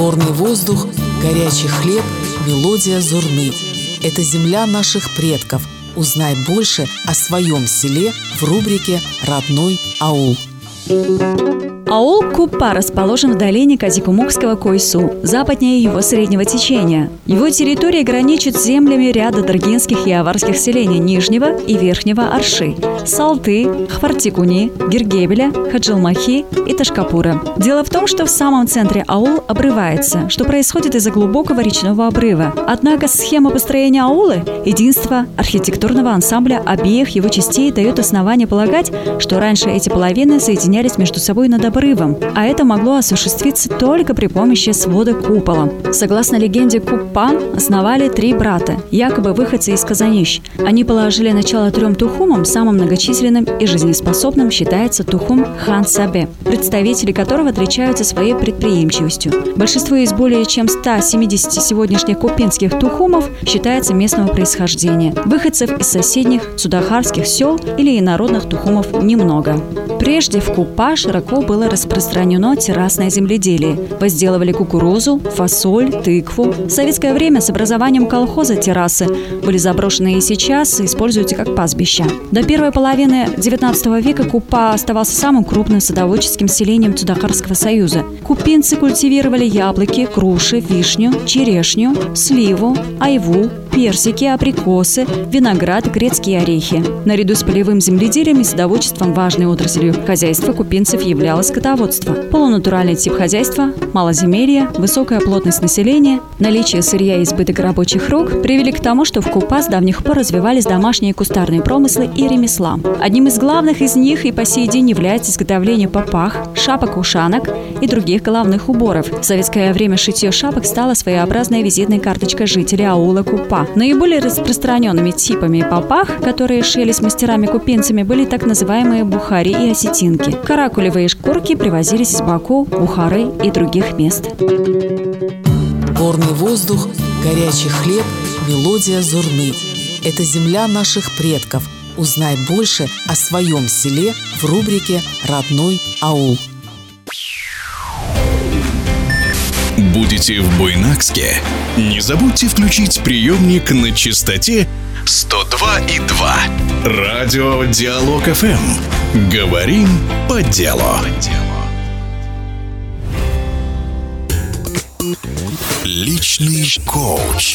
Горный воздух, горячий хлеб, мелодия зурны. Это земля наших предков. Узнай больше о своем селе в рубрике «Родной аул». Аул Куппа расположен в долине Казикумукского Койсу, западнее его среднего течения. Его территория граничит с землями ряда даргинских и аварских селений Нижнего и Верхнего Арши, Салты, Хвартикуни, Гиргебеля, Хаджилмахи и Ташкапура. Дело в том, что в самом центре аул обрывается, что происходит из-за глубокого речного обрыва. Однако схема построения аула, единство архитектурного ансамбля обеих его частей дает основание полагать, что раньше эти половины соединялись между собой над обрывом, а это могло осуществиться только при помощи свода купола. Согласно легенде, Куппа основали 3 брата, якобы выходцы из Казанищ. Они положили начало 3 тухумам, самым многочисленным и жизнеспособным считается тухум хан Сабе, представители которого отличаются своей предприимчивостью. Большинство из более чем 170 сегодняшних купинских тухумов считается местного происхождения. Выходцев из соседних цудахарских сел или инородных тухумов немного. Прежде в Куппа широко было распространено террасное земледелие. Возделывали кукурузу, фасоль, тыкву. В советское время с образованием колхоза террасы были заброшены и сейчас используются как пастбища. До первой половины XIX века Куппа оставался самым крупным садоводческим селением Цудахарского союза. Купинцы культивировали яблоки, груши, вишню, черешню, сливу, айву, персики, абрикосы, виноград, грецкие орехи. Наряду с полевым земледелием и садоводчеством важной отраслью хозяйства купинцев являлось скотоводство. Полунатуральный тип хозяйства, малоземелье, высокая плотность населения, наличие сырья и избыток рабочих рук привели к тому, что в Куппа с давних пор развивались домашние кустарные промыслы и ремесла. Одним из главных из них и по сей день является изготовление папах, шапок-ушанок и других головных уборов. В советское время шитье шапок стало своеобразной визитной карточкой жителей аула Куппа. Наиболее распространенными типами папах, которые шились мастерами-купинцами, были так называемые бухари и осетинки. Каракулевые шкурки привозились из Баку, Бухары и других мест. Горный воздух, горячий хлеб, мелодия зурны. Это земля наших предков. Узнай больше о своем селе в рубрике «Родной аул». Будете в Буйнакске? Не забудьте включить приемник на частоте 102,2. Радио Диалог ФМ. Говорим по делу. Личный коуч.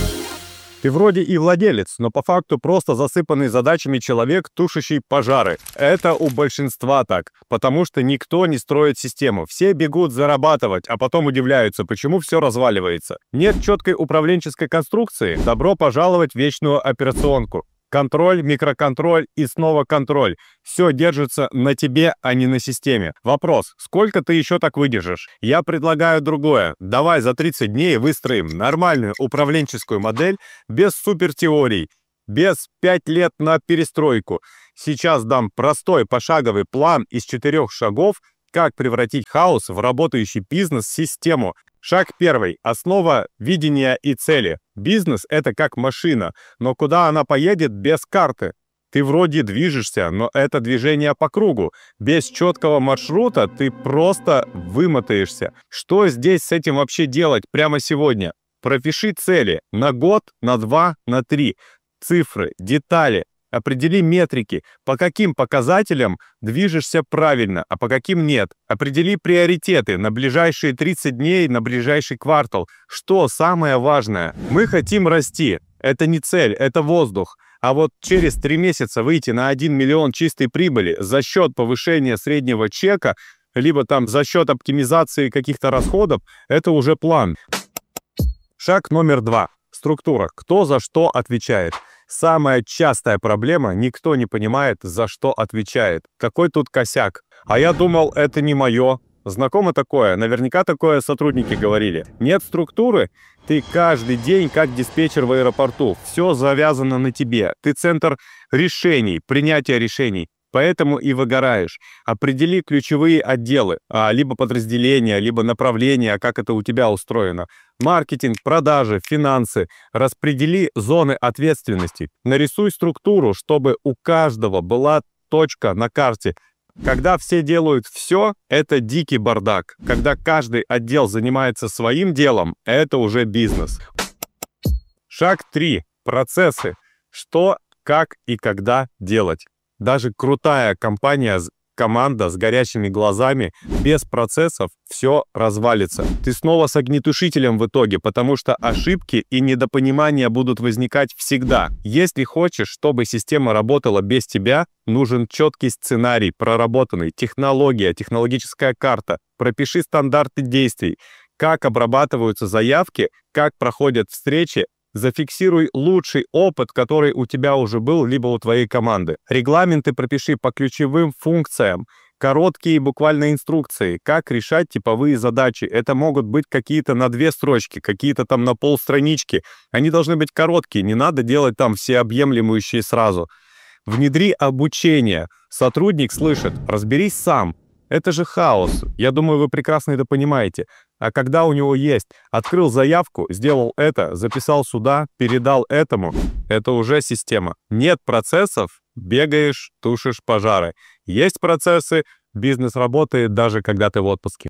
Ты вроде и владелец, но по факту просто засыпанный задачами человек, тушащий пожары. Это у большинства так, потому что никто не строит систему. Все бегут зарабатывать, а потом удивляются, почему все разваливается. Нет четкой управленческой конструкции. Добро пожаловать в вечную операционку. Контроль, микроконтроль и снова контроль. Все держится на тебе, а не на системе. Вопрос, сколько ты еще так выдержишь? Я предлагаю другое. Давай за 30 дней выстроим нормальную управленческую модель без супертеорий, без 5 лет на перестройку. Сейчас дам простой пошаговый план из 4 шагов, как превратить хаос в работающий бизнес-систему. Шаг 1. Основа видения и цели. Бизнес – это как машина, но куда она поедет без карты? Ты вроде движешься, но это движение по кругу. Без четкого маршрута ты просто вымотаешься. Что здесь с этим вообще делать прямо сегодня? Пропиши цели на год, на 2, на 3. Цифры, детали. Определи метрики, по каким показателям движешься правильно, а по каким нет. Определи приоритеты на ближайшие 30 дней, на ближайший квартал. Что самое важное? Мы хотим расти. Это не цель, это воздух. А вот через 3 месяца выйти на 1 миллион чистой прибыли за счет повышения среднего чека, либо там за счет оптимизации каких-то расходов, это уже план. Шаг номер 2. Структура. Кто за что отвечает? Самая частая проблема – никто не понимает, за что отвечает. Какой тут косяк? А я думал, это не мое. Знакомо такое? Наверняка такое сотрудники говорили. Нет структуры? Ты каждый день как диспетчер в аэропорту. Все завязано на тебе. Ты центр решений, принятия решений. Поэтому и выгораешь. Определи ключевые отделы, либо подразделения, либо направления, как это у тебя устроено. Маркетинг, продажи, финансы. Распредели зоны ответственности. Нарисуй структуру, чтобы у каждого была точка на карте. Когда все делают все, это дикий бардак. Когда каждый отдел занимается своим делом, это уже бизнес. Шаг 3. Процессы. Что, как и когда делать. Даже крутая команда с горящими глазами, без процессов все развалится. Ты снова с огнетушителем в итоге, потому что ошибки и недопонимания будут возникать всегда. Если хочешь, чтобы система работала без тебя, нужен четкий сценарий, проработанный, технология, технологическая карта. Пропиши стандарты действий, как обрабатываются заявки, как проходят встречи. Зафиксируй лучший опыт, который у тебя уже был, либо у твоей команды. Регламенты пропиши по ключевым функциям. Короткие буквально инструкции, как решать типовые задачи. Это могут быть какие-то на 2 строчки, какие-то там на полстранички. Они должны быть короткие, не надо делать там всеобъемлющие сразу. Внедри обучение. Сотрудник слышит: разберись сам. Это же хаос. Я думаю, вы прекрасно это понимаете. А когда у него есть, открыл заявку, сделал это, записал сюда, передал этому, это уже система. Нет процессов, бегаешь, тушишь пожары. Есть процессы, бизнес работает даже когда ты в отпуске.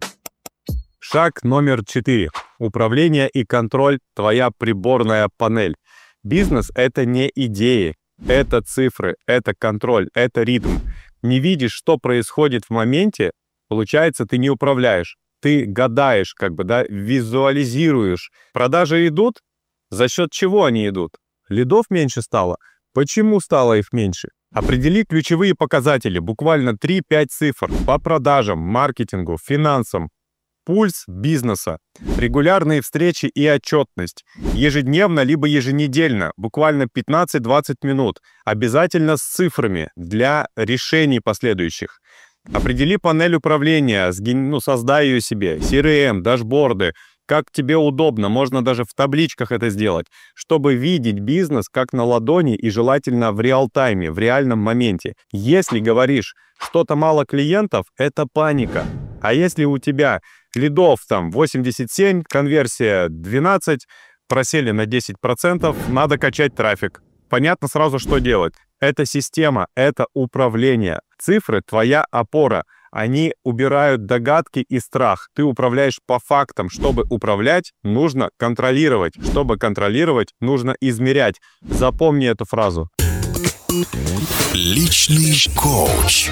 Шаг номер 4. Управление и контроль — твоя приборная панель. Бизнес — это не идеи, это цифры, это контроль, это ритм. Не видишь, что происходит в моменте, получается, ты не управляешь. Ты гадаешь, визуализируешь. Продажи идут? За счет чего они идут? Лидов меньше стало? Почему стало их меньше? Определи ключевые показатели, буквально 3-5 цифр по продажам, маркетингу, финансам. Пульс бизнеса, регулярные встречи и отчетность. Ежедневно либо еженедельно, буквально 15-20 минут. Обязательно с цифрами для решений последующих. Определи панель управления, создай ее себе, CRM, дашборды, как тебе удобно, можно даже в табличках это сделать, чтобы видеть бизнес как на ладони и желательно в реал-тайме, в реальном моменте. Если говоришь, что-то мало клиентов, это паника. А если у тебя лидов 87, конверсия 12, просели на 10%, надо качать трафик. Понятно сразу, что делать. Это система, это управление. Цифры — твоя опора. Они убирают догадки и страх. Ты управляешь по фактам. Чтобы управлять, нужно контролировать. Чтобы контролировать, нужно измерять. Запомни эту фразу. Личный коуч.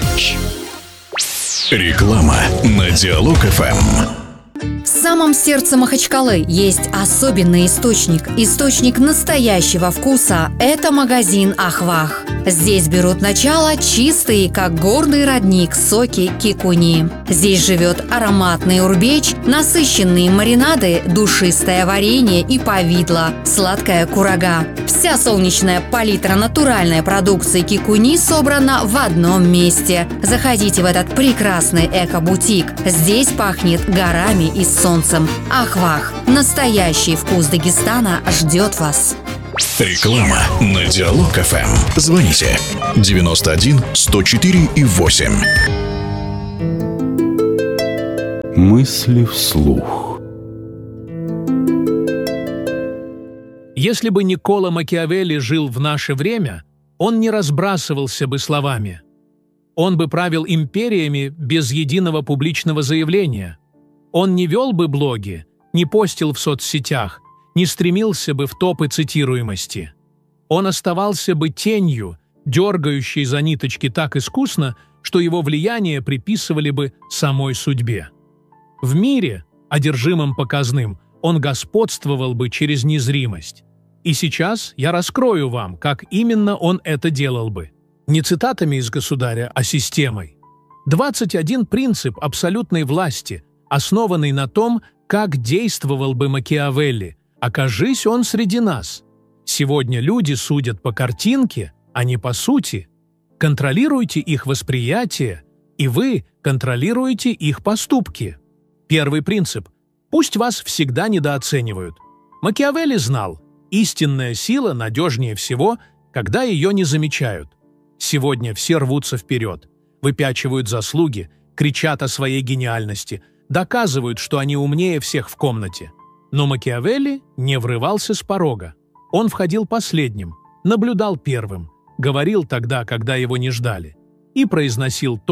Реклама на Диалог ФМ. В самом сердце Махачкалы есть особенный источник настоящего вкуса. Это магазин «Ахвах». Здесь берут начало чистые, как горный родник, соки кикуни. Здесь живет ароматный урбеч, насыщенные маринады, душистое варенье и повидло, сладкая курага. Вся солнечная палитра натуральной продукции кикуни собрана в одном месте. Заходите в этот прекрасный эко-бутик. Здесь пахнет горами и солнцем. Ахвах. Настоящий вкус Дагестана ждет вас. Реклама на Диалог ФМ. Звоните 91 104 и 8. Мысли вслух. Если бы Никколо Макиавелли жил в наше время, он не разбрасывался бы словами. Он бы правил империями без единого публичного заявления. Он не вел бы блоги, не постил в соцсетях, не стремился бы в топы цитируемости. Он оставался бы тенью, дергающей за ниточки так искусно, что его влияние приписывали бы самой судьбе. В мире, одержимом показным, он господствовал бы через незримость. И сейчас я раскрою вам, как именно он это делал бы. Не цитатами из «Государя», а системой. 21 принцип абсолютной власти, основанный на том, как действовал бы Макиавелли, окажись он среди нас. Сегодня люди судят по картинке, а не по сути. Контролируйте их восприятие, и вы контролируете их поступки. Первый принцип. Пусть вас всегда недооценивают. Макиавелли знал, истинная сила надежнее всего, когда ее не замечают. Сегодня все рвутся вперед, выпячивают заслуги, кричат о своей гениальности, доказывают, что они умнее всех в комнате. Но Макиавелли не врывался с порога. Он входил последним, наблюдал первым, говорил тогда, когда его не ждали, и произносил то,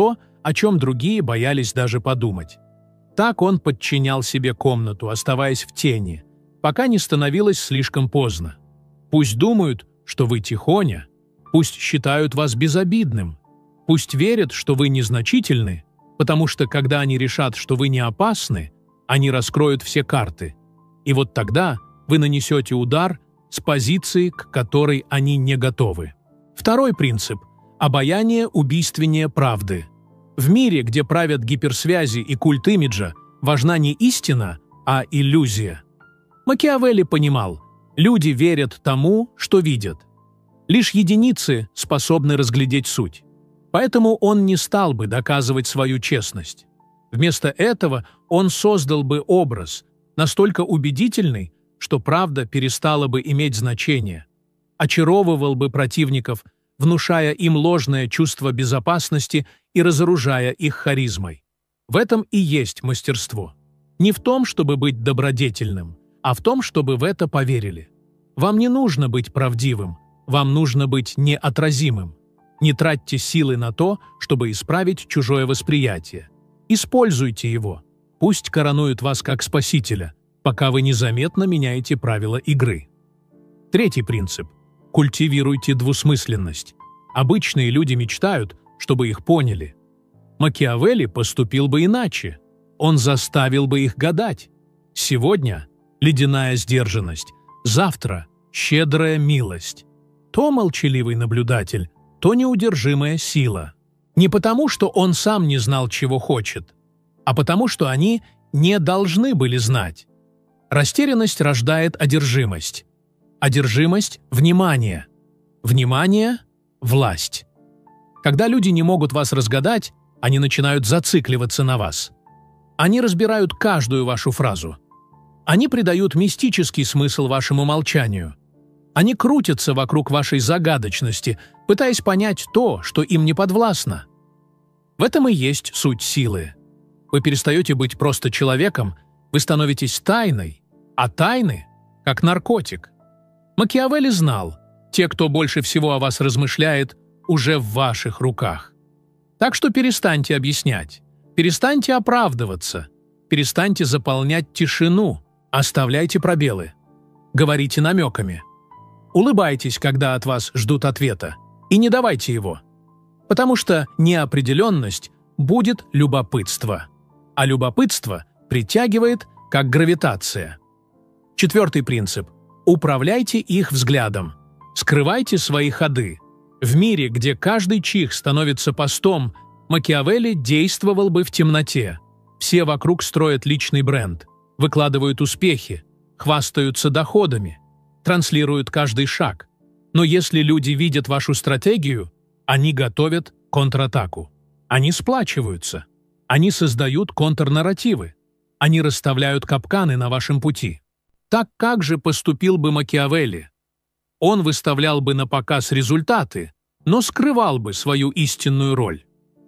о чем другие боялись даже подумать. Так он подчинял себе комнату, оставаясь в тени, пока не становилось слишком поздно. Пусть думают, что вы тихоня, пусть считают вас безобидным, пусть верят, что вы незначительны, потому что когда они решат, что вы не опасны, они раскроют все карты. И вот тогда вы нанесете удар с позиции, к которой они не готовы. Второй принцип – обаяние убийственнее правды. В мире, где правят гиперсвязи и культ имиджа, важна не истина, а иллюзия. Макиавелли понимал, люди верят тому, что видят. Лишь единицы способны разглядеть суть. Поэтому он не стал бы доказывать свою честность. Вместо этого он создал бы образ, настолько убедительный, что правда перестала бы иметь значение, очаровывал бы противников, внушая им ложное чувство безопасности и разоружая их харизмой. В этом и есть мастерство. Не в том, чтобы быть добродетельным, а в том, чтобы в это поверили. Вам не нужно быть правдивым, вам нужно быть неотразимым. Не тратьте силы на то, чтобы исправить чужое восприятие. Используйте его. Пусть коронует вас как спасителя, пока вы незаметно меняете правила игры. Третий принцип. Культивируйте двусмысленность. Обычные люди мечтают, чтобы их поняли. Макиавелли поступил бы иначе. Он заставил бы их гадать. Сегодня – ледяная сдержанность, завтра – щедрая милость. То молчаливый наблюдатель, то неудержимая сила. Не потому, что он сам не знал, чего хочет, а потому, что они не должны были знать. Растерянность рождает одержимость. Одержимость – внимание. Внимание – власть. Когда люди не могут вас разгадать, они начинают зацикливаться на вас. Они разбирают каждую вашу фразу. Они придают мистический смысл вашему молчанию. Они крутятся вокруг вашей загадочности, пытаясь понять то, что им не подвластно. В этом и есть суть силы. Вы перестаете быть просто человеком, вы становитесь тайной, а тайны – как наркотик. Макиавелли знал, те, кто больше всего о вас размышляет, уже в ваших руках. Так что перестаньте объяснять, перестаньте оправдываться, перестаньте заполнять тишину, оставляйте пробелы, говорите намеками. Улыбайтесь, когда от вас ждут ответа, и не давайте его. Потому что неопределенность будет любопытство, а любопытство притягивает, как гравитация. Четвертый принцип. Управляйте их взглядом. Скрывайте свои ходы. В мире, где каждый чих становится постом, Макиавелли действовал бы в темноте. Все вокруг строят личный бренд, выкладывают успехи, хвастаются доходами, транслируют каждый шаг. Но если люди видят вашу стратегию, они готовят контратаку. Они сплачиваются. Они создают контрнарративы. Они расставляют капканы на вашем пути. Так как же поступил бы Макиавелли? Он выставлял бы на показ результаты, но скрывал бы свою истинную роль.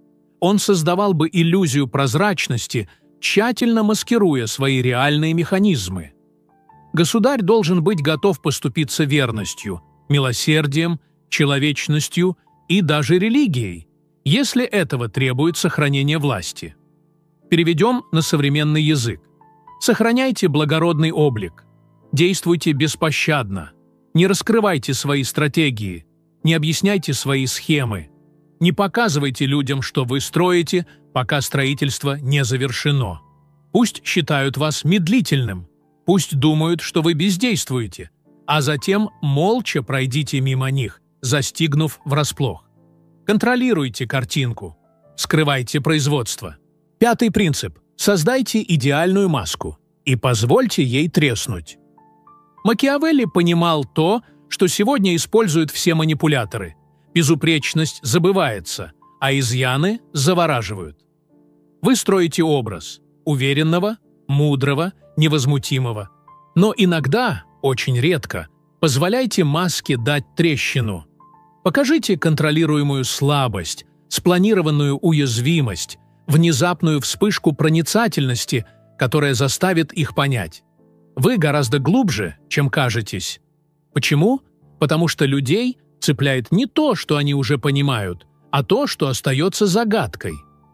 Он создавал бы иллюзию прозрачности, тщательно маскируя свои реальные механизмы. Государь должен быть готов поступиться верностью, милосердием, человечностью и даже религией, если этого требует сохранение власти. Переведем на современный язык. Сохраняйте благородный облик. Действуйте беспощадно. Не раскрывайте свои стратегии. Не объясняйте свои схемы. Не показывайте людям, что вы строите, пока строительство не завершено. Пусть считают вас медлительным. Пусть думают, что вы бездействуете, а затем молча пройдите мимо них, застигнув врасплох. Контролируйте картинку. Скрывайте производство. Пятый принцип. Создайте идеальную маску и позвольте ей треснуть. Макиавелли понимал то, что сегодня используют все манипуляторы. Безупречность забывается, а изъяны завораживают. Вы строите образ уверенного, мудрого, невозмутимого. Но иногда, очень редко, позволяйте маске дать трещину. Покажите контролируемую слабость, спланированную уязвимость, внезапную вспышку проницательности, которая заставит их понять. Вы гораздо глубже, чем кажетесь. Почему? Потому что людей цепляет не то, что они уже понимают, а то, что остается загадкой.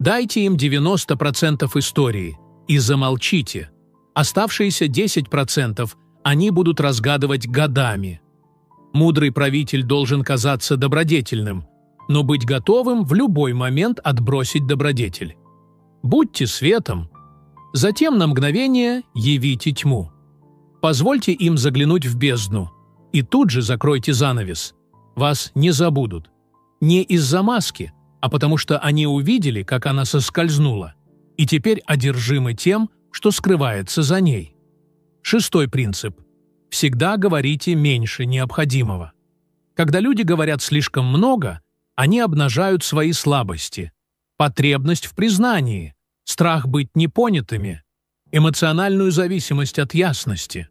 Дайте им 90% истории и замолчите. Оставшиеся 10% они будут разгадывать годами. Мудрый правитель должен казаться добродетельным, но быть готовым в любой момент отбросить добродетель. Будьте светом, затем на мгновение явите тьму. Позвольте им заглянуть в бездну, и тут же закройте занавес. Вас не забудут. Не из-за маски, а потому что они увидели, как она соскользнула, и теперь одержимы тем, что скрывается за ней. 6-й принцип. Всегда говорите меньше необходимого. Когда люди говорят слишком много, они обнажают свои слабости, потребность в признании, страх быть непонятыми, эмоциональную зависимость от ясности.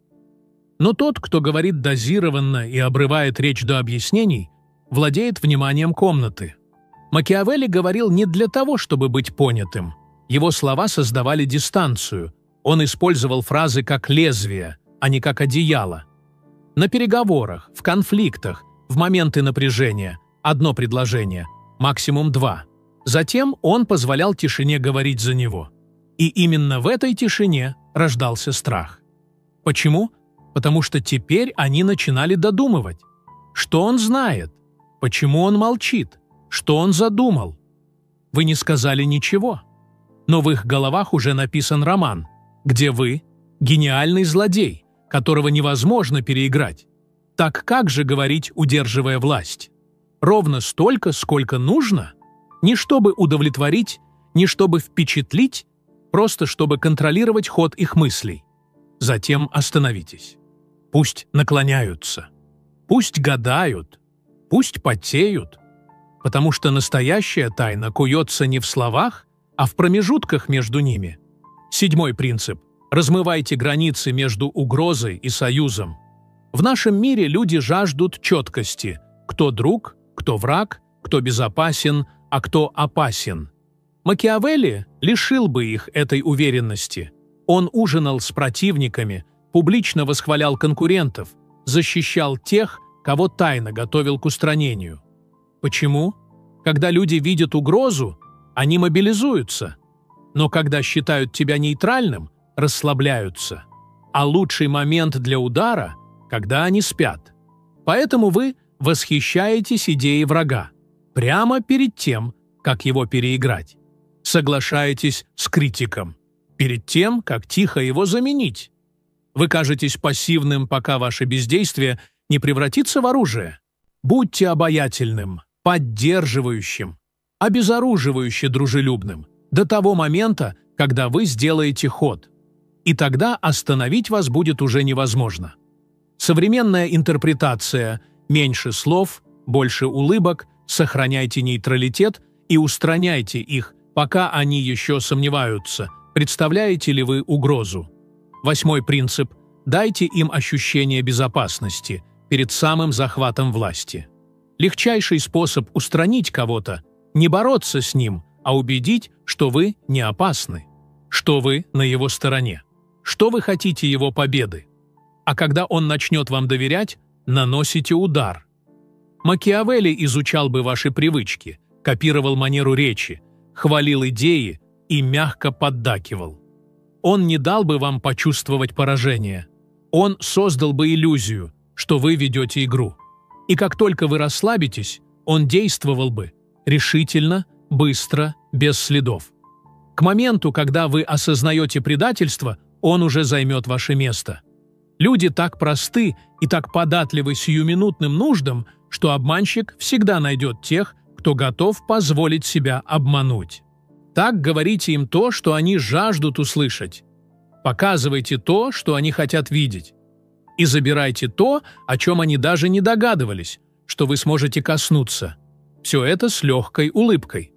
Но тот, кто говорит дозированно и обрывает речь до объяснений, владеет вниманием комнаты. Макиавелли говорил не для того, чтобы быть понятым. Его слова создавали дистанцию. Он использовал фразы как лезвие, а не как одеяло. На переговорах, в конфликтах, в моменты напряжения одно предложение, максимум 2. Затем он позволял тишине говорить за него. И именно в этой тишине рождался страх. Почему? Потому что теперь они начинали додумывать. Что он знает? Почему он молчит? Что он задумал? Вы не сказали ничего. Но в их головах уже написан роман, где вы – гениальный злодей, которого невозможно переиграть. Так как же говорить, удерживая власть? Ровно столько, сколько нужно? Не чтобы удовлетворить, не чтобы впечатлить, просто чтобы контролировать ход их мыслей. Затем остановитесь. Пусть наклоняются, пусть гадают, пусть потеют, потому что настоящая тайна куется не в словах, а в промежутках между ними. 7-й принцип. Размывайте границы между угрозой и союзом. В нашем мире люди жаждут четкости. Кто друг, кто враг, кто безопасен, а кто опасен. Макиавелли лишил бы их этой уверенности. Он ужинал с противниками, публично восхвалял конкурентов, защищал тех, кого тайно готовил к устранению. Почему? Когда люди видят угрозу, они мобилизуются. Но когда считают тебя нейтральным, расслабляются. А лучший момент для удара – когда они спят. Поэтому вы восхищаетесь идеей врага прямо перед тем, как его переиграть. Соглашаетесь с критиком перед тем, как тихо его заменить. Вы кажетесь пассивным, пока ваше бездействие не превратится в оружие. Будьте обаятельным, поддерживающим, обезоруживающе дружелюбным до того момента, когда вы сделаете ход. И тогда остановить вас будет уже невозможно. Современная интерпретация «меньше слов, больше улыбок», «сохраняйте нейтралитет» и «устраняйте их, пока они еще сомневаются, представляете ли вы угрозу». 8-й принцип – дайте им ощущение безопасности перед самым захватом власти. Легчайший способ устранить кого-то – не бороться с ним, а убедить, что вы не опасны, что вы на его стороне, что вы хотите его победы. А когда он начнет вам доверять, наносите удар. Макиавелли изучал бы ваши привычки, копировал манеру речи, хвалил идеи и мягко поддакивал. Он не дал бы вам почувствовать поражение. Он создал бы иллюзию, что вы ведете игру. И как только вы расслабитесь, он действовал бы решительно, быстро, без следов. К моменту, когда вы осознаете предательство, он уже займет ваше место. Люди так просты и так податливы сиюминутным нуждам, что обманщик всегда найдет тех, кто готов позволить себя обмануть. Так говорите им то, что они жаждут услышать. Показывайте то, что они хотят видеть. И забирайте то, о чем они даже не догадывались, что вы сможете коснуться. Все это с легкой улыбкой.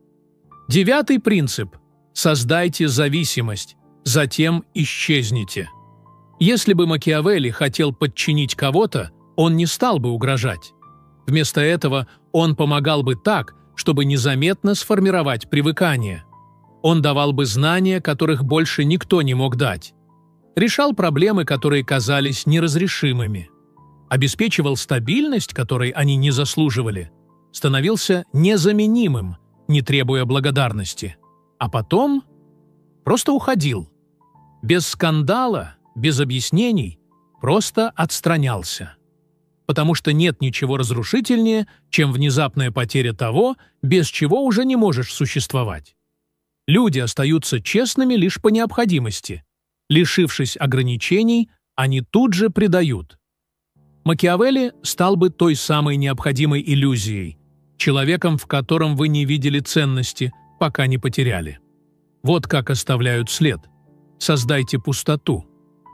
9-й принцип. Создайте зависимость, затем исчезните. Если бы Макиавелли хотел подчинить кого-то, он не стал бы угрожать. Вместо этого он помогал бы так, чтобы незаметно сформировать привыкание. Он давал бы знания, которых больше никто не мог дать. Решал проблемы, которые казались неразрешимыми. Обеспечивал стабильность, которой они не заслуживали. Становился незаменимым, не требуя благодарности. а потом просто уходил. Без скандала, без объяснений, просто отстранялся. Потому что нет ничего разрушительнее, чем внезапная потеря того, без чего уже не можешь существовать. Люди остаются честными лишь по необходимости. Лишившись ограничений, они тут же предают. Макиавелли стал бы той самой необходимой иллюзией, человеком, в котором вы не видели ценности, пока не потеряли. Вот как оставляют след. Создайте пустоту.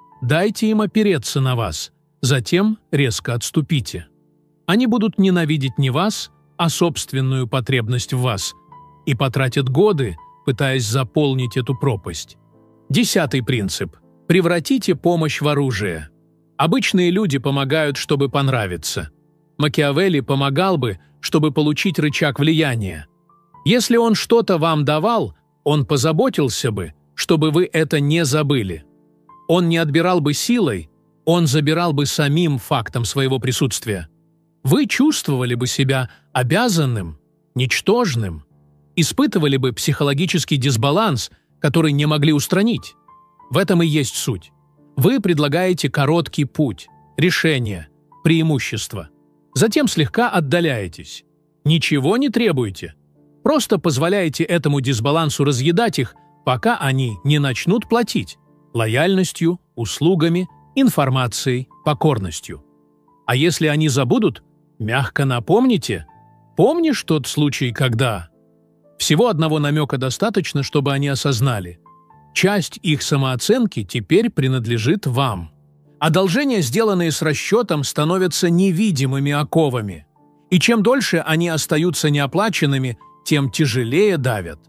Дайте им опереться на вас, затем резко отступите. Они будут ненавидеть не вас, а собственную потребность в вас, и потратят годы, пытаясь заполнить эту пропасть. 10-й принцип. Превратите помощь в оружие. Обычные люди помогают, чтобы понравиться. Макиавелли помогал бы, чтобы получить рычаг влияния. Если он что-то вам давал, он позаботился бы, чтобы вы это не забыли. Он не отбирал бы силой, он забирал бы самим фактом своего присутствия. Вы чувствовали бы себя обязанным, ничтожным, испытывали бы психологический дисбаланс, который не могли устранить. В этом и есть суть. Вы предлагаете короткий путь, решение, преимущество. Затем слегка отдаляетесь. Ничего не требуете. Просто позволяете этому дисбалансу разъедать их, пока они не начнут платить лояльностью, услугами, информацией, покорностью. А если они забудут, мягко напомните. Помнишь тот случай, когда... Всего одного намека достаточно, чтобы они осознали. Часть их самооценки теперь принадлежит вам. Одолжения, сделанные с расчетом, становятся невидимыми оковами. И чем дольше они остаются неоплаченными, тем тяжелее давят.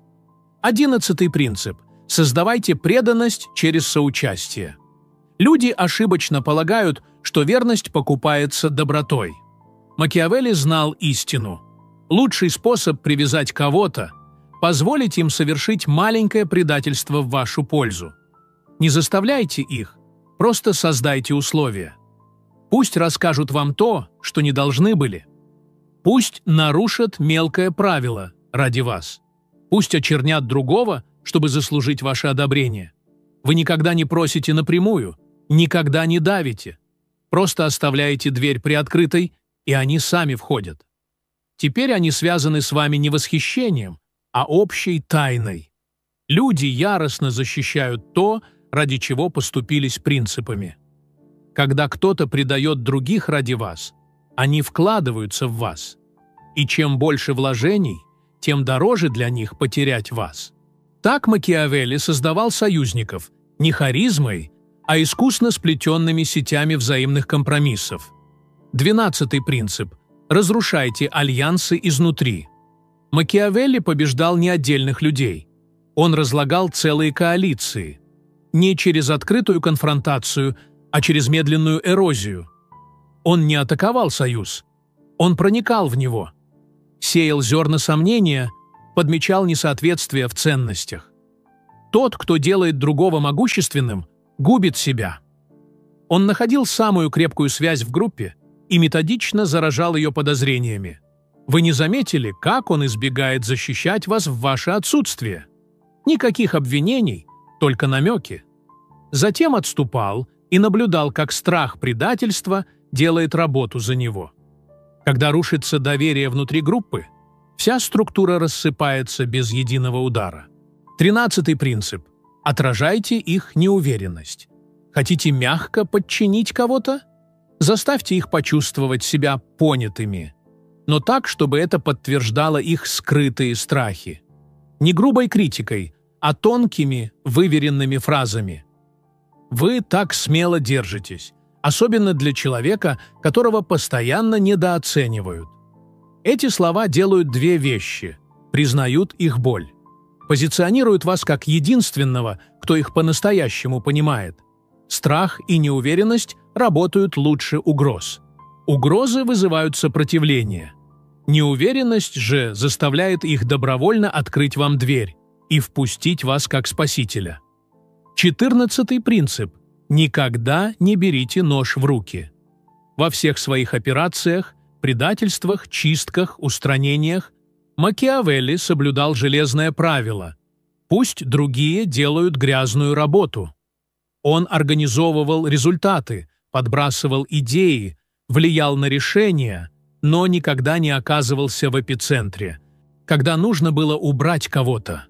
11-й принцип. Создавайте преданность через соучастие. Люди ошибочно полагают, что верность покупается добротой. Макиавелли знал истину. Лучший способ привязать кого-то – позволить им совершить маленькое предательство в вашу пользу. Не заставляйте их, просто создайте условия. Пусть расскажут вам то, что не должны были. Пусть нарушат мелкое правило ради вас. Пусть очернят другого, чтобы заслужить ваше одобрение. Вы никогда не просите напрямую, никогда не давите. Просто оставляете дверь приоткрытой, и они сами входят. Теперь они связаны с вами не восхищением, а общей тайной. Люди яростно защищают то, ради чего поступились принципами. Когда кто-то предает других ради вас, они вкладываются в вас. И чем больше вложений, тем дороже для них потерять вас. Так Макиавелли создавал союзников не харизмой, а искусно сплетенными сетями взаимных компромиссов. 12-й принцип. Разрушайте альянсы изнутри. Макиавелли побеждал не отдельных людей. Он разлагал целые коалиции. Не через открытую конфронтацию, а через медленную эрозию. Он не атаковал союз. Он проникал в него. Сеял зерна сомнения, подмечал несоответствия в ценностях. Тот, кто делает другого могущественным, губит себя. Он находил самую крепкую связь в группе и методично заражал ее подозрениями. Вы не заметили, как он избегает защищать вас в ваше отсутствие? Никаких обвинений, только намеки. Затем отступал и наблюдал, как страх предательства делает работу за него. Когда рушится доверие внутри группы, вся структура рассыпается без единого удара. 13-й принцип. Отражайте их неуверенность. Хотите мягко подчинить кого-то? Заставьте их почувствовать себя понятыми. Но так, чтобы это подтверждало их скрытые страхи. Не грубой критикой, а тонкими, выверенными фразами. Вы так смело держитесь, особенно для человека, которого постоянно недооценивают. Эти слова делают две вещи – признают их боль. Позиционируют вас как единственного, кто их по-настоящему понимает. Страх и неуверенность работают лучше угроз. Угрозы вызывают сопротивление. Неуверенность же заставляет их добровольно открыть вам дверь и впустить вас как спасителя. 14-й принцип. Никогда не берите нож в руки. Во всех своих операциях, предательствах, чистках, устранениях Макиавелли соблюдал железное правило. Пусть другие делают грязную работу. Он организовывал результаты, подбрасывал идеи, влиял на решения, но никогда не оказывался в эпицентре, когда нужно было убрать кого-то.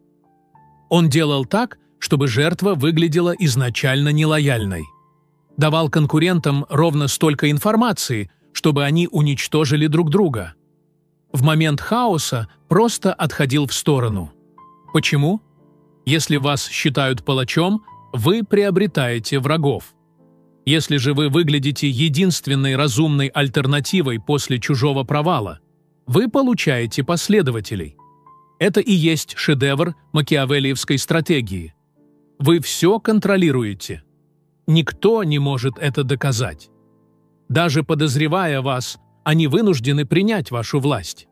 Он делал так, чтобы жертва выглядела изначально нелояльной. Давал конкурентам ровно столько информации, чтобы они уничтожили друг друга. В момент хаоса просто отходил в сторону. Почему? Если вас считают палачом, вы приобретаете врагов. Если же вы выглядите единственной разумной альтернативой после чужого провала, вы получаете последователей. Это и есть шедевр макиавеллиевской стратегии. Вы все контролируете. Никто не может это доказать. Даже подозревая вас, они вынуждены принять вашу власть.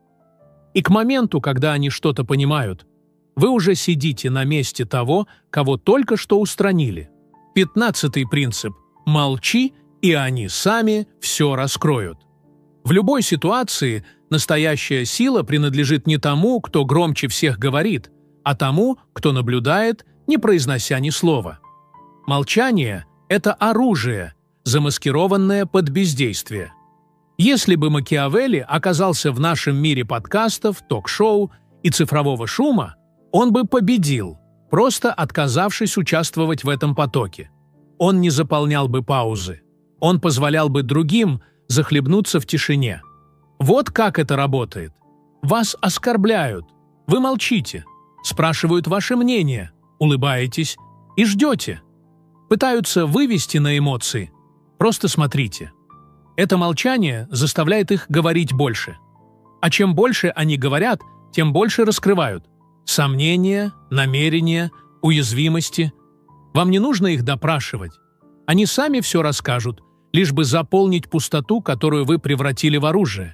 И к моменту, когда они что-то понимают, вы уже сидите на месте того, кого только что устранили. 15-й принцип – молчи, и они сами все раскроют. В любой ситуации настоящая сила принадлежит не тому, кто громче всех говорит, а тому, кто наблюдает, не произнося ни слова. Молчание – это оружие, замаскированное под бездействие. Если бы Макиавелли оказался в нашем мире подкастов, ток-шоу и цифрового шума, он бы победил, просто отказавшись участвовать в этом потоке. Он не заполнял бы паузы. Он позволял бы другим захлебнуться в тишине. Вот как это работает. Вас оскорбляют. Вы молчите. Спрашивают ваше мнение. Улыбаетесь и ждете. Пытаются вывести на эмоции. Просто смотрите. Это молчание заставляет их говорить больше. А чем больше они говорят, тем больше раскрывают. Сомнения, намерения, уязвимости. Вам не нужно их допрашивать. Они сами все расскажут, лишь бы заполнить пустоту, которую вы превратили в оружие.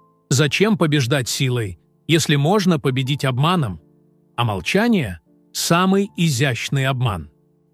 Зачем побеждать силой, если можно победить обманом? А молчание – самый изящный обман.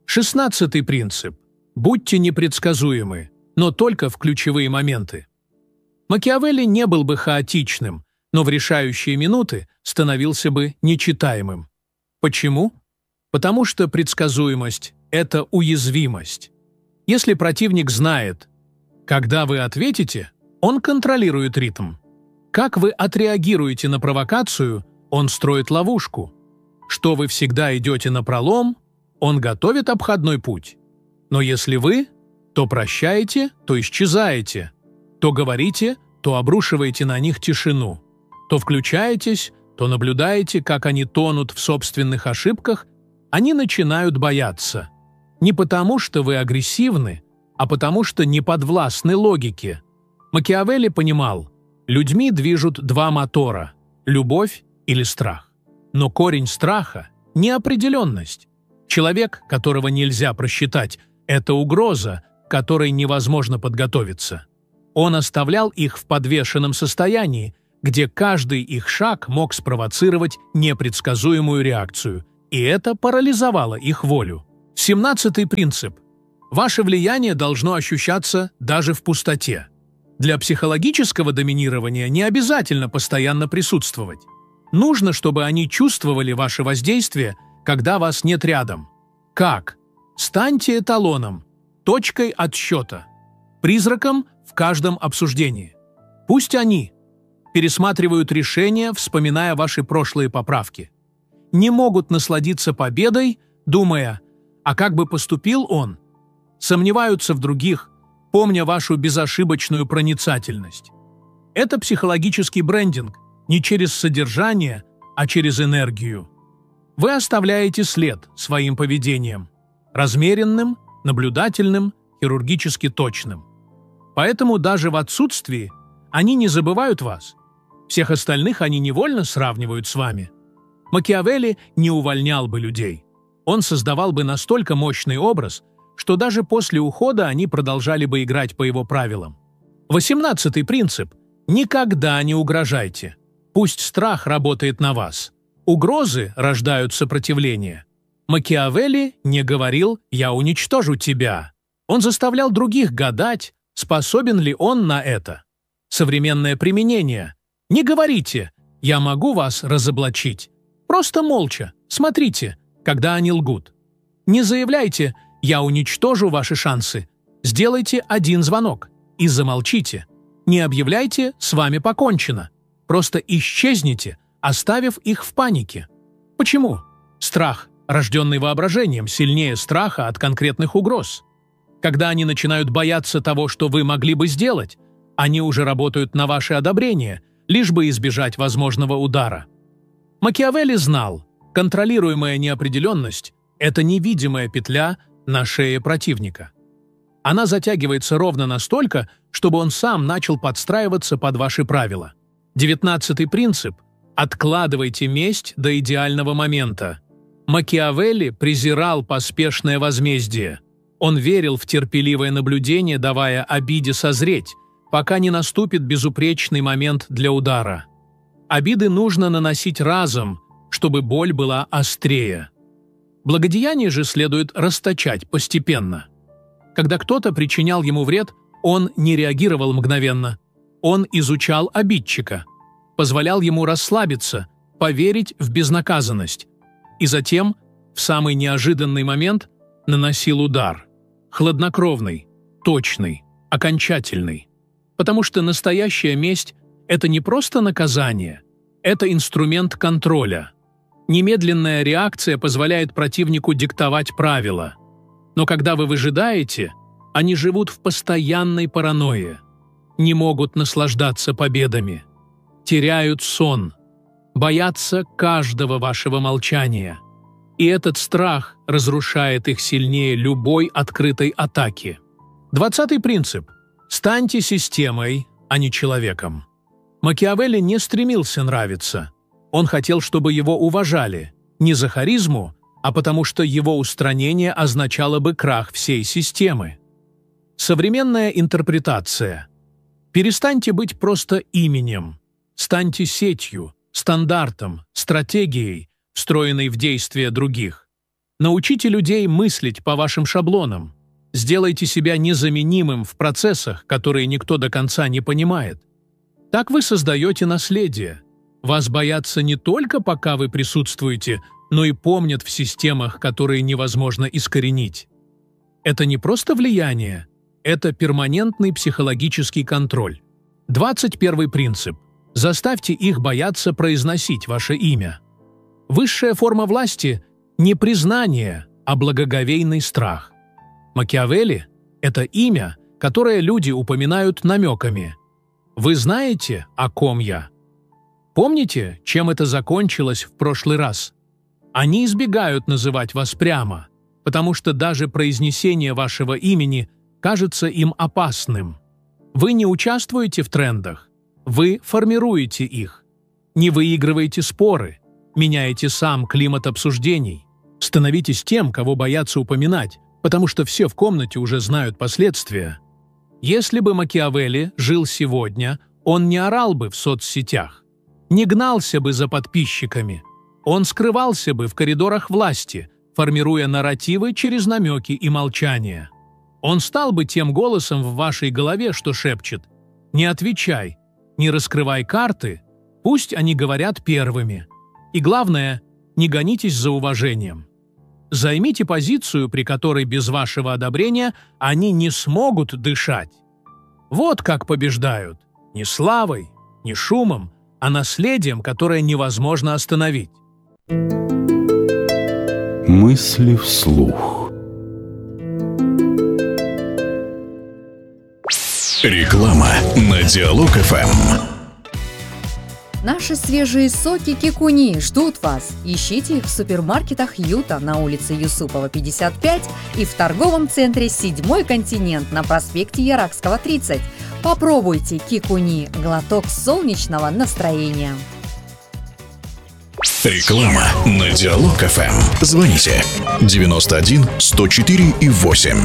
16-й принцип. Будьте непредсказуемы, но только в ключевые моменты. Макиавелли не был бы хаотичным, но в решающие минуты становился бы нечитаемым. Почему? Потому что предсказуемость – это уязвимость. Если противник знает, когда вы ответите, он контролирует ритм. Как вы отреагируете на провокацию, он строит ловушку. Что вы всегда идете напролом, он готовит обходной путь. Но если вы то прощаете, то исчезаете, то говорите, то обрушиваете на них тишину, то включаетесь, то наблюдаете, как они тонут в собственных ошибках, они начинают бояться. Не потому, что вы агрессивны, а потому, что не подвластны логике. Макиавелли понимал, людьми движут два мотора – любовь или страх. Но корень страха – неопределенность. Человек, которого нельзя просчитать – это угроза, к которой невозможно подготовиться. Он оставлял их в подвешенном состоянии, где каждый их шаг мог спровоцировать непредсказуемую реакцию, и это парализовало их волю. 17-й принцип. Ваше влияние должно ощущаться даже в пустоте. Для психологического доминирования не обязательно постоянно присутствовать. Нужно, чтобы они чувствовали ваше воздействие, когда вас нет рядом. Как? Станьте эталоном, точкой отсчета, призраком в каждом обсуждении. Пусть они пересматривают решения, вспоминая ваши прошлые поправки. Не могут насладиться победой, думая, а как бы поступил он? Сомневаются в других, помня вашу безошибочную проницательность. Это психологический брендинг не через содержание, а через энергию. Вы оставляете след своим поведением. Размеренным, наблюдательным, хирургически точным. Поэтому даже в отсутствии они не забывают вас. Всех остальных они невольно сравнивают с вами. Макиавелли не увольнял бы людей. Он создавал бы настолько мощный образ, что даже после ухода они продолжали бы играть по его правилам. 18-й принцип. Никогда не угрожайте. Пусть страх работает на вас. Угрозы рождают сопротивление. Макиавелли не говорил «я уничтожу тебя». Он заставлял других гадать, способен ли он на это. Современное применение. Не говорите «я могу вас разоблачить». Просто молча. Смотрите, когда они лгут. Не заявляйте «я уничтожу ваши шансы». Сделайте один звонок и замолчите. Не объявляйте «с вами покончено». Просто исчезните, оставив их в панике. Почему? Страх, рожденный воображением, сильнее страха от конкретных угроз. Когда они начинают бояться того, что вы могли бы сделать, они уже работают на ваше одобрение, лишь бы избежать возможного удара. Макиавелли знал, контролируемая неопределенность – это невидимая петля на шее противника. Она затягивается ровно настолько, чтобы он сам начал подстраиваться под ваши правила. 19-й принцип – откладывайте месть до идеального момента. Макиавелли презирал поспешное возмездие. Он верил в терпеливое наблюдение, давая обиде созреть, пока не наступит безупречный момент для удара. Обиды нужно наносить разом, чтобы боль была острее. Благодеяние же следует расточать постепенно. Когда кто-то причинял ему вред, он не реагировал мгновенно. Он изучал обидчика, позволял ему расслабиться, поверить в безнаказанность. И затем, в самый неожиданный момент, наносил удар. Хладнокровный, точный, окончательный. Потому что настоящая месть – это не просто наказание, это инструмент контроля. Немедленная реакция позволяет противнику диктовать правила. Но когда вы выжидаете, они живут в постоянной паранойе, не могут наслаждаться победами, теряют сон, боятся каждого вашего молчания. И этот страх разрушает их сильнее любой открытой атаки. 20-й принцип. Станьте системой, а не человеком. Макиавелли не стремился нравиться. Он хотел, чтобы его уважали, не за харизму, а потому что его устранение означало бы крах всей системы. Современная интерпретация. Перестаньте быть просто именем. Станьте сетью, стандартом, стратегией, встроенной в действия других. Научите людей мыслить по вашим шаблонам. Сделайте себя незаменимым в процессах, которые никто до конца не понимает. Так вы создаете наследие. Вас боятся не только пока вы присутствуете, но и помнят в системах, которые невозможно искоренить. Это не просто влияние, это перманентный психологический контроль. 21-й принцип. Заставьте их бояться произносить ваше имя. Высшая форма власти – не признание, а благоговейный страх. Макиавелли – это имя, которое люди упоминают намеками. Вы знаете, о ком я? Помните, чем это закончилось в прошлый раз? Они избегают называть вас прямо, потому что даже произнесение вашего имени кажется им опасным. Вы не участвуете в трендах, вы формируете их. Не выигрываете споры, меняете сам климат обсуждений. Становитесь тем, кого боятся упоминать, потому что все в комнате уже знают последствия. Если бы Макиавелли жил сегодня, он не орал бы в соцсетях, не гнался бы за подписчиками, он скрывался бы в коридорах власти, формируя нарративы через намеки и молчание. Он стал бы тем голосом в вашей голове, что шепчет: «Не отвечай, не раскрывай карты, пусть они говорят первыми. И главное, не гонитесь за уважением. Займите позицию, при которой без вашего одобрения они не смогут дышать. Вот как побеждают. Не славой, не шумом, а наследием, которое невозможно остановить». Мысли вслух. Реклама на Диалог ФМ. Наши свежие соки Кикуни ждут вас. Ищите их в супермаркетах Юта на улице Юсупова, 55 и в торговом центре «Седьмой континент» на проспекте Яракского, 30. Попробуйте Кикуни – глоток солнечного настроения. Реклама на Диалог ФМ. Звоните 91 104 и 8.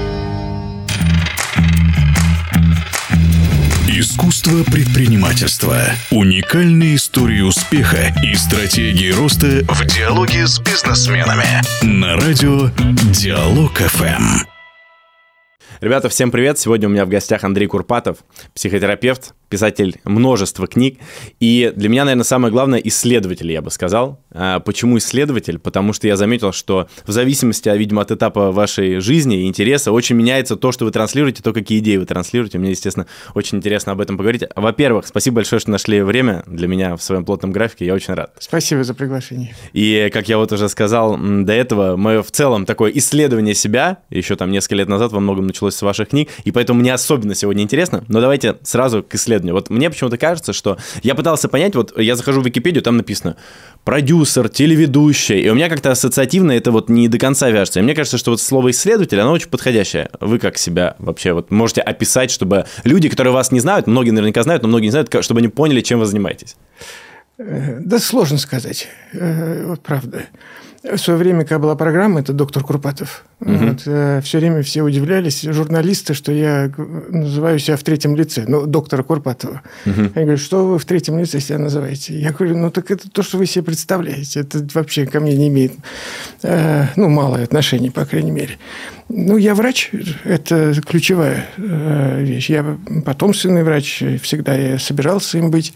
Искусство предпринимательства. Уникальные истории успеха и стратегии роста в диалоге с бизнесменами. На радио Диалог ФМ. Ребята, всем привет! Сегодня у меня в гостях Андрей Курпатов, психотерапевт, писатель множества книг. И для меня, наверное, самое главное — исследователь, я бы сказал. Почему исследователь? Потому что я заметил, что в зависимости, видимо, от этапа вашей жизни и интереса очень меняется то, что вы транслируете, то, какие идеи вы транслируете. Мне, естественно, очень интересно об этом поговорить. Во-первых, спасибо большое, что нашли время для меня в своем плотном графике. Я очень рад. Спасибо за приглашение. И, как я вот уже сказал до этого, мое в целом такое исследование себя еще там несколько лет назад во многом началось с ваших книг, и поэтому мне особенно сегодня интересно. Но давайте сразу к исследованию. Вот мне почему-то кажется, что я пытался понять, вот я захожу в Википедию, там написано продюсер, телеведущий, и у меня как-то ассоциативно это вот не до конца вяжется. И мне кажется, что вот слово исследователь, оно очень подходящее. Вы как себя вообще вот можете описать, чтобы люди, которые вас не знают, многие наверняка знают, но многие не знают, чтобы они поняли, чем вы занимаетесь? Да сложно сказать, вот правда. В свое время, когда была программа, это доктор Курпатов. Все время все удивлялись, журналисты, что я называю себя в третьем лице, доктора Курпатова. Они говорят, что вы в третьем лице себя называете? Я говорю, так это то, что вы себе представляете. Это вообще ко мне не имеет, малое отношение, по крайней мере. Я врач, это ключевая вещь. Я потомственный врач, всегда я собирался им быть.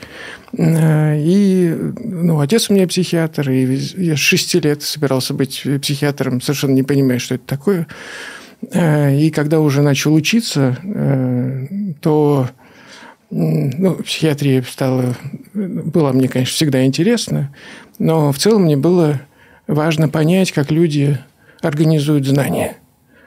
И отец у меня психиатр, и я с 6 лет собирался быть психиатром, совершенно не понимая, что это такое. И когда уже начал учиться, то психиатрия была мне, конечно, всегда интересна, но в целом мне было важно понять, как люди организуют знания.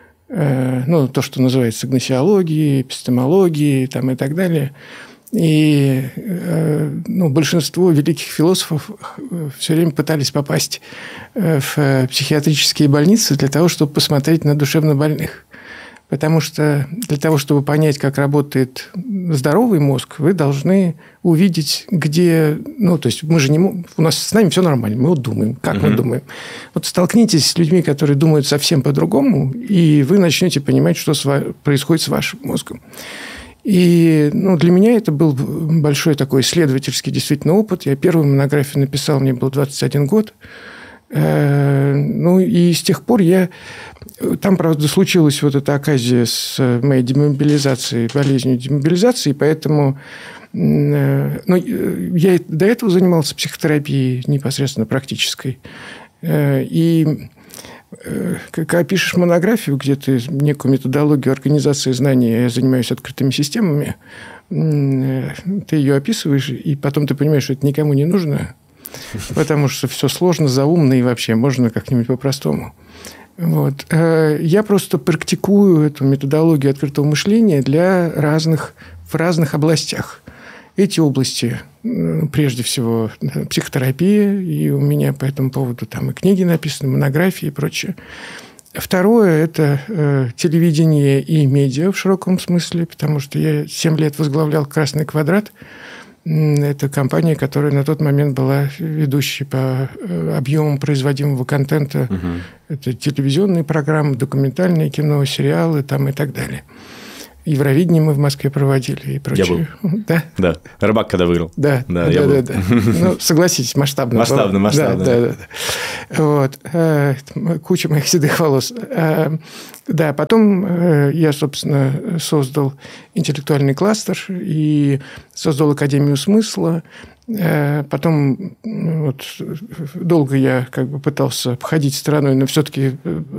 То, что называется гносеологией, эпистемологией и так далее. И большинство великих философов все время пытались попасть в психиатрические больницы для того, чтобы посмотреть на душевнобольных. Потому что для того, чтобы понять, как работает здоровый мозг, вы должны увидеть, где... то есть мы же не... У нас с нами все нормально, мы думаем, как мы думаем. Вот столкнитесь с людьми, которые думают совсем по-другому, и вы начнете понимать, что происходит с вашим мозгом. И для меня это был большой такой исследовательский действительно опыт. Я первую монографию написал, мне был 21 год. И с тех пор Там, правда, случилась вот эта оказия с моей демобилизацией, болезнью демобилизации, поэтому я до этого занимался психотерапией непосредственно практической. И когда пишешь монографию, где ты некую методологию организации знаний, я занимаюсь открытыми системами, ты ее описываешь, и потом ты понимаешь, что это никому не нужно, потому что все сложно, заумно, и вообще можно как-нибудь по-простому. Вот. Я просто практикую эту методологию открытого мышления в разных областях. Эти области, прежде всего, психотерапия, и у меня по этому поводу там и книги написаны, монографии и прочее. Второе – это телевидение и медиа в широком смысле, потому что я 7 лет возглавлял «Красный квадрат». Это компания, которая на тот момент была ведущей по объемам производимого контента. Это телевизионные программы, документальное кино, сериалы там и так далее. Евровидение мы в Москве проводили и прочее. Я был. Да? Да. Рыбак когда выиграл. Да. Согласитесь, масштабно. Масштабно. Да. Вот. Куча моих седых волос. Да, потом я, собственно, создал интеллектуальный кластер и создал Академию смысла. Потом долго я пытался обходить стороной, но все-таки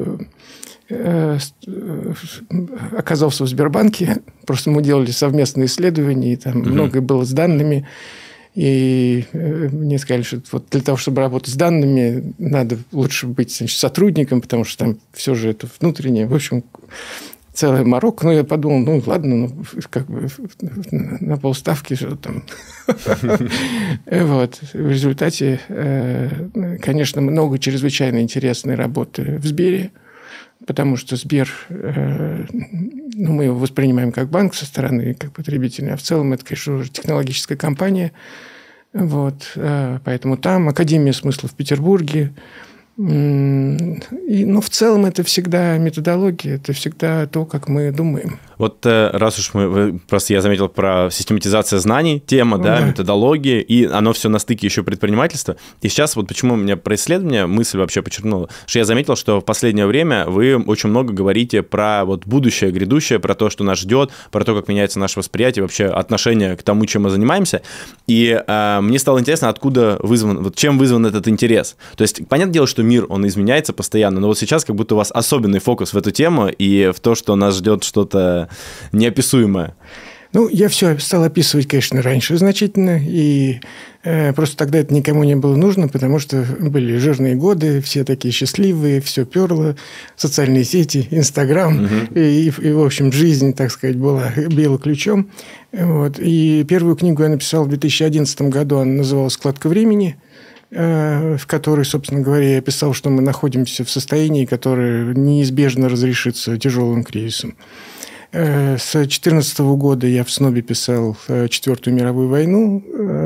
оказался в Сбербанке. Просто мы делали совместные исследования, и там многое было с данными. И мне сказали, что для того, чтобы работать с данными, надо лучше быть сотрудником, потому что там все же это внутреннее. В общем, целая морока. Но я подумал, ладно, на полставки что там. Вот. В результате, конечно, много чрезвычайно интересной работы в Сбере. Потому что Сбер, мы его воспринимаем как банк со стороны, как потребителя, а в целом это, конечно, уже технологическая компания. Вот. Поэтому там Академия смысла в Петербурге. Но в целом это всегда методология, это всегда то, как мы думаем. Вот раз уж просто я заметил про систематизацию знаний, тема, да, методологии, и оно все на стыке еще предпринимательства. И сейчас вот почему у меня про исследование мысль вообще подчеркнула, что я заметил, что в последнее время вы очень много говорите про вот будущее, грядущее, про то, что нас ждет, про то, как меняется наше восприятие, вообще отношение к тому, чем мы занимаемся. И мне стало интересно, откуда вызван, вот чем вызван этот интерес. То есть, понятное дело, что мир, он изменяется постоянно, но вот сейчас как будто у вас особенный фокус в эту тему и в то, что нас ждет что-то неописуемое. Ну, я все стал описывать, конечно, раньше значительно, и просто тогда это никому не было нужно, потому что были жирные годы, все такие счастливые, все перло, социальные сети, Инстаграм, и, в общем, жизнь, так сказать, била ключом. Вот. И первую книгу я написал в 2011 году, она называлась «Складка времени», в которой, собственно говоря, я писал, что мы находимся в состоянии, которое неизбежно разрешится тяжелым кризисом. С 2014 года я в СНОБе писал Четвертую мировую войну,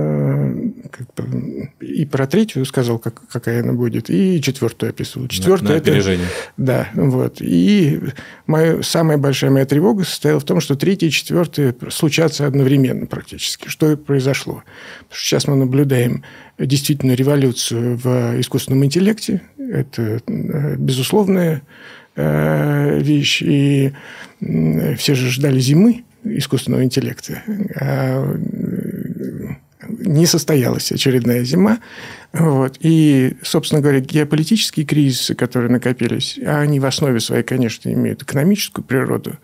и про третью сказал, какая она будет, и четвертую описывал. Четвертую на опережение. Да, вот. И самая большая моя тревога состояла в том, что третья и четвертая случатся одновременно практически. Что и произошло. Потому что сейчас мы наблюдаем действительно революцию в искусственном интеллекте. Это безусловная вещь, и все же ждали зимы искусственного интеллекта, а не состоялась очередная зима. Вот. И, собственно говоря, геополитические кризисы, которые накопились, они в основе своей, конечно, имеют экономическую природу.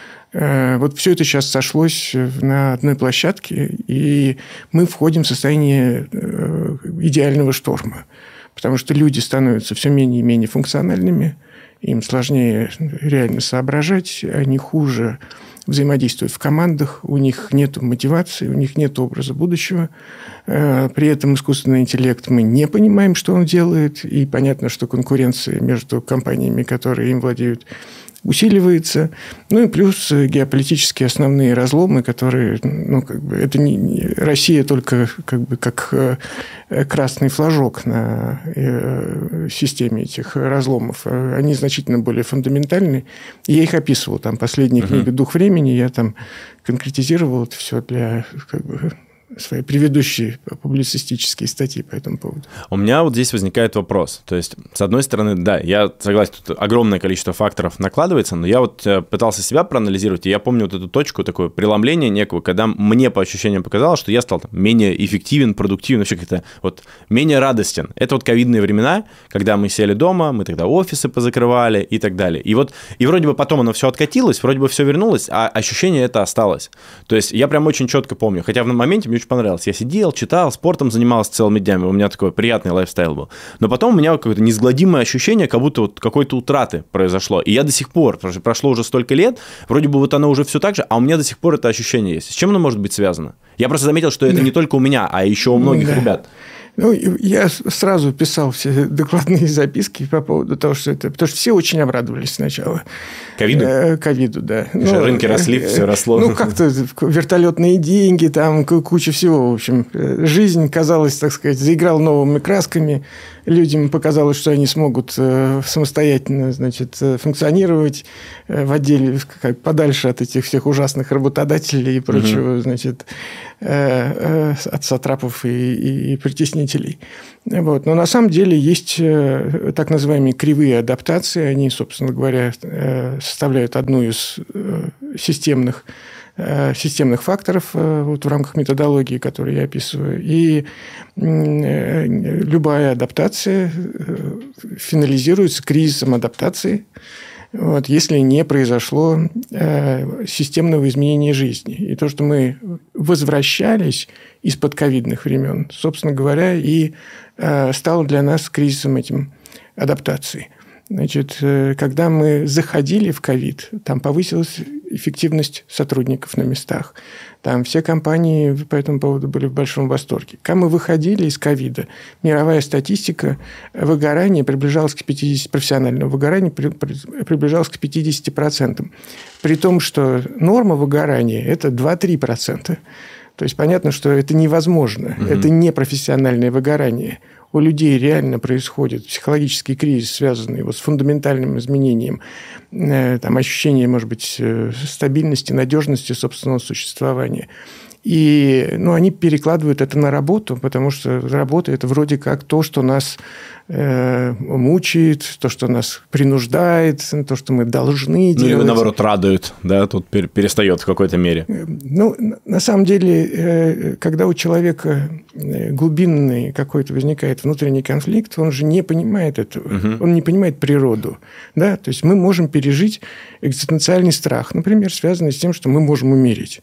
Вот все это сейчас сошлось на одной площадке, и мы входим в состояние идеального шторма, потому что люди становятся все менее и менее функциональными, им сложнее реально соображать, они хуже взаимодействуют в командах, у них нет мотивации, у них нет образа будущего. При этом искусственный интеллект мы не понимаем, что он делает, и понятно, что конкуренция между компаниями, которые им владеют, усиливается. Ну и плюс геополитические основные разломы, которые, ну, как бы, это не Россия только как красный флажок на системе этих разломов. Они значительно более фундаментальны. И я их описывал. Там последняя книга «Дух времени», я там конкретизировал это все для свои предыдущие публицистические статьи по этому поводу. У меня вот здесь возникает вопрос. То есть, с одной стороны, да, я согласен, тут огромное количество факторов накладывается, но я вот пытался себя проанализировать, и я помню вот эту точку, такое преломление некого, когда мне по ощущениям показалось, что я стал менее эффективен, продуктивен, вообще как-то вот менее радостен. Это вот ковидные времена, когда мы сели дома, мы тогда офисы позакрывали и так далее. И вот, и вроде бы потом оно все откатилось, вроде бы все вернулось, а ощущение это осталось. То есть, я прям очень четко помню, хотя в моменте мне очень понравилось. Я сидел, читал, спортом занимался целыми днями. У меня такой приятный лайфстайл был. Но потом у меня какое-то неизгладимое ощущение, как будто вот какой-то утраты произошло. И я до сих пор, прошло уже столько лет, вроде бы вот оно уже все так же, а у меня до сих пор это ощущение есть. С чем оно может быть связано? Я просто заметил, что это не только у меня, а еще у многих ребят. Ну, я сразу писал все докладные записки по поводу того, что это... Потому что все очень обрадовались сначала. Ковиду? Ковиду, да. Рынки росли, все росло. Ну, как-то вертолетные деньги, там куча всего. В общем, жизнь, казалось, так сказать, заиграла новыми красками. Людям показалось, что они смогут самостоятельно, значит, функционировать в отделе, подальше от этих всех ужасных работодателей и прочего, значит, от сатрапов и притеснителей. Вот. Но на самом деле есть так называемые кривые адаптации. Они, собственно говоря, составляют одну из системных факторов вот, в рамках методологии, которую я описываю. И любая адаптация финализируется кризисом адаптации, вот, если не произошло системного изменения жизни. И то, что мы возвращались из-под ковидных времен, собственно говоря, и стало для нас кризисом этим адаптации. Значит, когда мы заходили в ковид, там повысилась эффективность сотрудников на местах. Там все компании по этому поводу были в большом восторге. Когда мы выходили из ковида, мировая статистика выгорания приближалась к 50%, профессионального выгорания приближалась к 50%. При том, что норма выгорания – это 2-3%. То есть, понятно, что это невозможно. Это не профессиональное выгорание. у людей реально происходит психологический кризис, связанный вот с фундаментальным изменением там, ощущения, может быть, стабильности, надежности собственного существования. И они перекладывают это на работу, потому что работа – это вроде как то, что нас мучает, то, что нас принуждает, то, что мы должны делать. Или, наоборот, радует, да, тут перестает в какой-то мере. На самом деле, когда у человека глубинный какой-то возникает внутренний конфликт, он же не понимает этого, он не понимает природу. Да? То есть мы можем пережить экзистенциальный страх, например, связанный с тем, что мы можем умереть.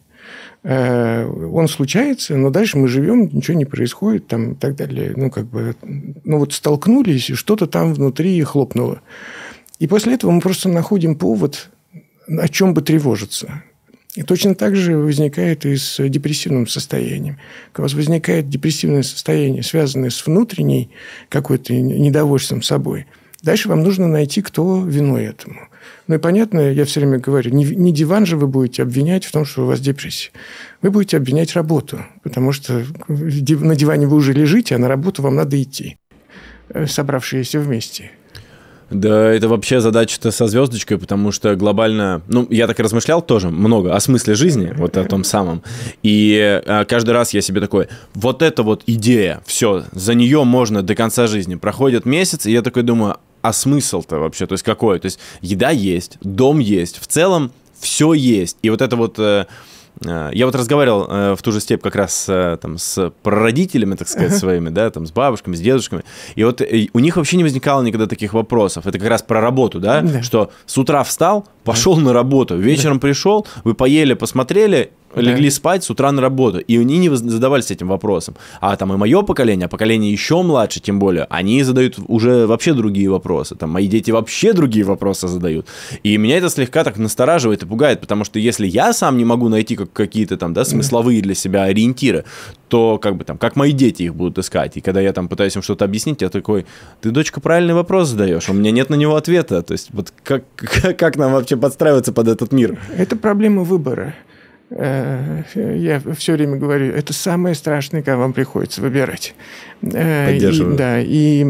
Он случается, но дальше мы живем, ничего не происходит там, и так далее. Вот столкнулись, и что-то там внутри хлопнуло. И после этого мы просто находим повод, о чем бы тревожиться. И точно так же возникает и с депрессивным состоянием. Когда у вас возникает депрессивное состояние, связанное с внутренней какой-то недовольством собой, дальше вам нужно найти, кто виной этому. Ну и понятно, я все время говорю, не диван же вы будете обвинять в том, что у вас депрессия. Вы будете обвинять работу, потому что на диване вы уже лежите, а на работу вам надо идти, собравшиеся вместе. Да, это вообще задача-то со звездочкой, потому что глобально... я так и размышлял тоже много о смысле жизни, вот о том самом. И каждый раз я себе такой, вот эта вот идея, все, за нее можно до конца жизни. Проходит месяц, и я такой думаю, а смысл-то вообще? То есть какой? То есть еда есть, дом есть, в целом все есть. И вот это вот... Я вот разговаривал в ту же степь как раз там, с прародителями, так сказать, своими, да, там, с бабушками, с дедушками. И вот у них вообще не возникало никогда таких вопросов. Это как раз про работу, да? Что с утра встал, пошел на работу, вечером пришел, вы поели, посмотрели, легли спать, с утра на работу. И они не задавались этим вопросом. А там и мое поколение, а поколение еще младше, тем более, они задают уже вообще другие вопросы. Там мои дети вообще другие вопросы задают. И меня это слегка так настораживает и пугает, потому что если я сам не могу найти какие-то там, да, смысловые для себя ориентиры, то как мои дети их будут искать. И когда я там пытаюсь им что-то объяснить, я такой, ты, дочка, правильный вопрос задаешь, у меня нет на него ответа. То есть вот как нам вообще подстраиваться под этот мир? Это проблема выбора. Я все время говорю, это самое страшное, когда вам приходится выбирать. Поддерживаю.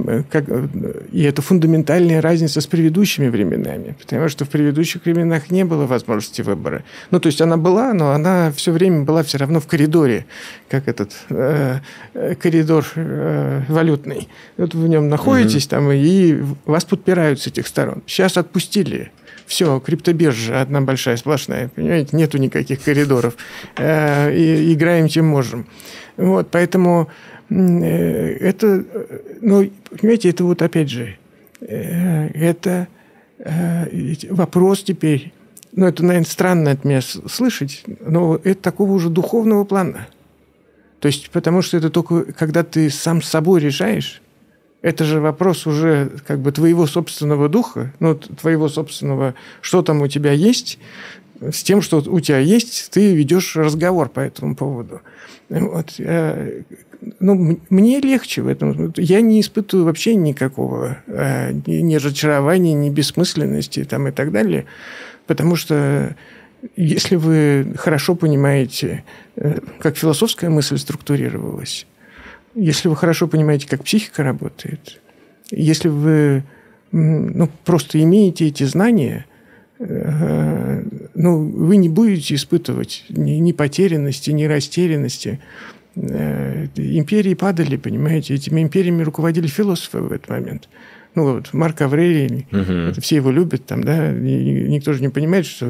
И это фундаментальная разница с предыдущими временами, потому что в предыдущих временах не было возможности выбора. То есть она была, но она все время была все равно в коридоре, как этот коридор валютный. Вот вы в нем находитесь, там, и вас подпирают с этих сторон. Сейчас отпустили. Все, криптобиржа одна большая, сплошная, понимаете, нету никаких коридоров. Играем, чем можем. Вот, поэтому это, понимаете, это вот опять же, это вопрос теперь, это, наверное, странно от меня слышать, но это такого уже духовного плана. То есть, потому что это только когда ты сам с собой решаешь. Это же вопрос уже твоего собственного духа, твоего собственного, что там у тебя есть, с тем, что у тебя есть, ты ведешь разговор по этому поводу. Вот. Мне легче в этом. Я не испытываю вообще никакого ни разочарования, ни бессмысленности там, и так далее, потому что если вы хорошо понимаете, как философская мысль структурировалась, если вы хорошо понимаете, как психика работает, если вы просто имеете эти знания, вы не будете испытывать ни потерянности, ни растерянности. Империи падали, понимаете, этими империями руководили философы в этот момент. Марк Аврелий, это все его любят, там, да, и никто же не понимает, что